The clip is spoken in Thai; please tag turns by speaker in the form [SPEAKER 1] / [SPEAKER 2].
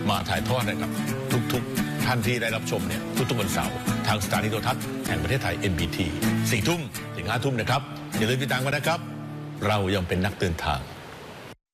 [SPEAKER 1] มาถ่ายทอดให้กับทุกๆท่านที่ได้รับชมเนี่ยทุกๆวันเสาร์ทางสถานีโทรทัศน์แห่งประเทศไทย NBT 4 ทุ่มถึง 5 ทุ่มนะครับอย่าลืมติดตามกันนะครับเรายังเป็นนักเดินทาง